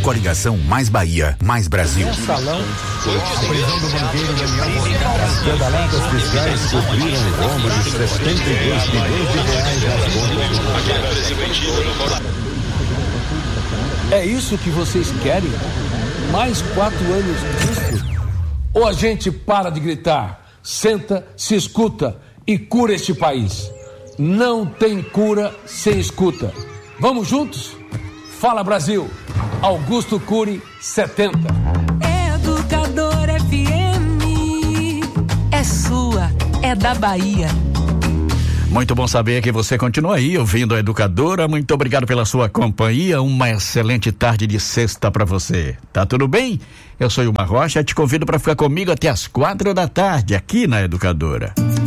Coligação Mais Bahia, Mais Brasil. Salão, a prisão do banqueiro Daniel. As pedaladas fiscais cobriram o rombo de 72 milhões de reais nas contas. É isso que vocês querem? Mais 4 anos disso? Ou a gente para de gritar, senta, se escuta e cura este país? Não tem cura sem escuta. Vamos juntos? Fala Brasil, Augusto Cury 70. Educador FM, é sua, é da Bahia. Muito bom saber que você continua aí ouvindo a Educadora. Muito obrigado pela sua companhia. Uma excelente tarde de sexta para você. Tá tudo bem? Eu sou Ilma Rocha, te convido para ficar comigo até as 4 da tarde aqui na Educadora.